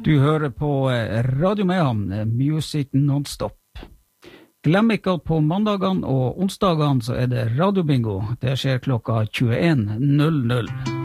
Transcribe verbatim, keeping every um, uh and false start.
Du hører på Radio Mehamn, Music Non-Stop. Glem ikke at på mandagene og onsdagene så er det radiobingo. Det skjer klokka tjueen null null.